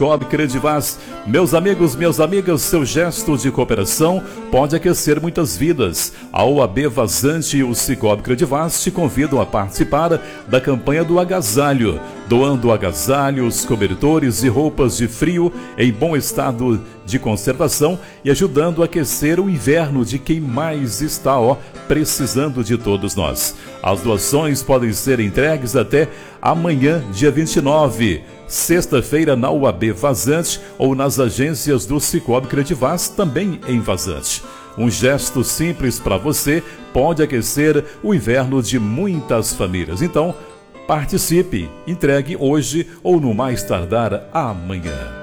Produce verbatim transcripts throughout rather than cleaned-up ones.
Cicobi Credivaz. Meus amigos, minhas amigas, seu gesto de cooperação pode aquecer muitas vidas. A O A B Vazante e o Cicobi Credivaz te convidam a participar da campanha do agasalho, doando agasalhos, cobertores e roupas de frio em bom estado de conservação e ajudando a aquecer o inverno de quem mais está, ó, precisando de todos nós. As doações podem ser entregues até amanhã, dia vinte e nove, sexta-feira, na O A B Vazante ou nas agências do Cicobi Credivaz, também em Vazante. Um gesto simples para você pode aquecer o inverno de muitas famílias. Então, participe, entregue hoje ou no mais tardar amanhã.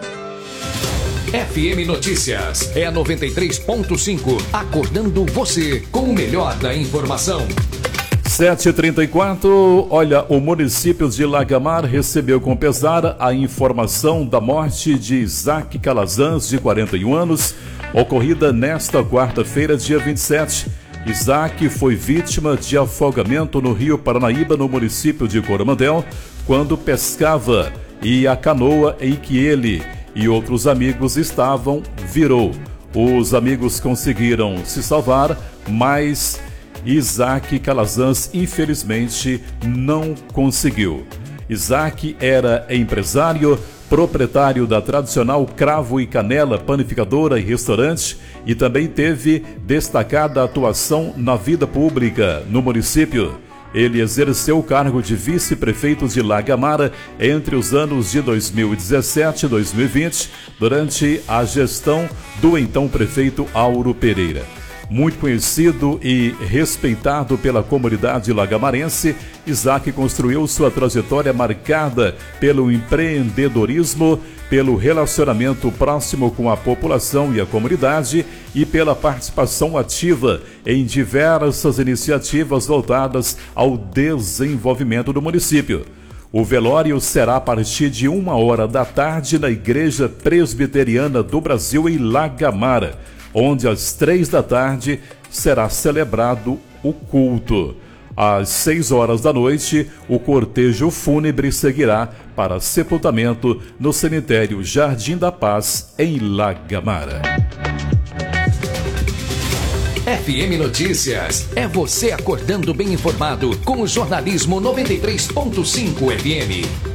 F M Notícias é a noventa e três ponto cinco, acordando você com o melhor da informação. sete e trinta e quatro, olha, o município de Lagamar recebeu com pesar a informação da morte de Isaac Calazans, de quarenta e um anos, ocorrida nesta quarta-feira, dia vinte e sete. Isaac foi vítima de afogamento no Rio Paranaíba, no município de Coromandel, quando pescava e a canoa em que ele e outros amigos estavam virou. Os amigos conseguiram se salvar, mas Isaac Calazans infelizmente não conseguiu. Isaac era empresário, proprietário da tradicional Cravo e Canela panificadora e restaurante e também teve destacada atuação na vida pública no município. Ele exerceu o cargo de vice-prefeito de Lagamar entre os anos de dois mil e dezessete e dois mil e vinte, durante a gestão do então prefeito Auro Pereira. Muito conhecido e respeitado pela comunidade lagamarense, Isaac construiu sua trajetória marcada pelo empreendedorismo, pelo relacionamento próximo com a população e a comunidade e pela participação ativa em diversas iniciativas voltadas ao desenvolvimento do município. O velório será a partir de uma hora da tarde na Igreja Presbiteriana do Brasil, em Lagamar, onde às três da tarde será celebrado o culto. Às seis horas da noite, o cortejo fúnebre seguirá para sepultamento no cemitério Jardim da Paz, em Lagamar. F M Notícias é você acordando bem informado com o jornalismo noventa e três ponto cinco F M.